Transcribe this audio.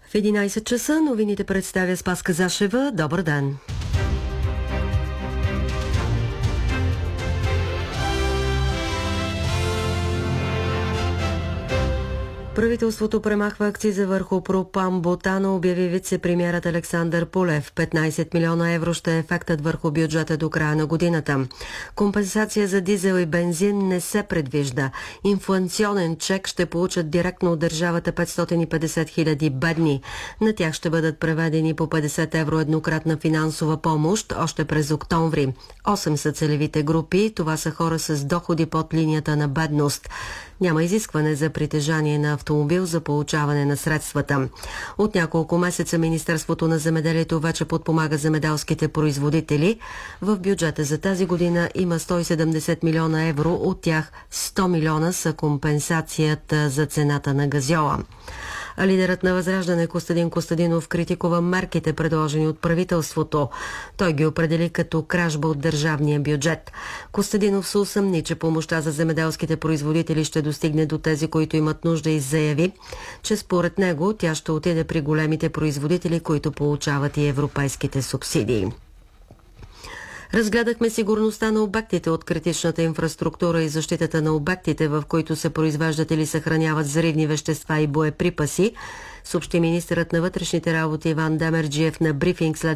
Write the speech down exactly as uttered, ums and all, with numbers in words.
В единайсет часа новините представя Спаска Зашева. Добър ден! Правителството премахва акциза върху пропан-бутана, обяви вице-премиерът Александър Пулев. петнайсет милиона евро ще е ефектът върху бюджета до края на годината. Компенсация за дизел и бензин не се предвижда. Инфлационен чек ще получат директно от държавата петстотин и петдесет хиляди бедни. На тях ще бъдат преведени по петдесет евро еднократна финансова помощ още през октомври. Осем са целевите групи. Това са хора с доходи под линията на бедност. Няма изискване за притежание на автомобил за получаване на средствата. От няколко месеца Министерството на земеделието вече подпомага земеделските производители. В бюджета за тази година има сто и седемдесет милиона евро, от тях сто милиона са компенсацията за цената на газьола. А лидерът на Възраждане Костадин Костадинов критикува мерките, предложени от правителството. Той ги определи като кражба от държавния бюджет. Костадинов се усъмни, че помощта за земеделските производители ще достигне до тези, които имат нужда, и заяви, че според него тя ще отиде при големите производители, които получават и европейските субсидии. Разгледахме сигурността на обектите от критичната инфраструктура и защитата на обектите, в които се произвеждат или съхраняват взривни вещества и боеприпаси, съобщи министърът на вътрешните работи Иван Демерджиев на брифинг след